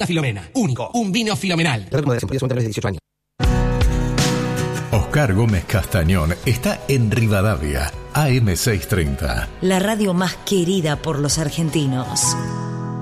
Santa Filomena. Único. Un vino filomenal. De 18 años. Oscar Gómez Castañón está en Rivadavia, AM630. La radio más querida por los argentinos.